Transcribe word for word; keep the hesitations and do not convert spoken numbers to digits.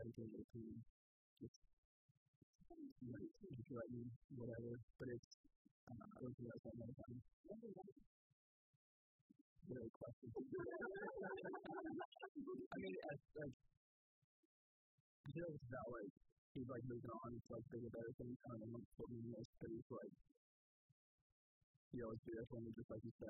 seventeen, eighteen, just, you know, threatening, whatever, but it's, uh, I don't think that's that much time. Great question. I mean, as, like, I feel it's about, like, he's, like, moving on to, like, bigger, better things, kind of, like, what we miss, but he's, like, he always do that for me, just like you said.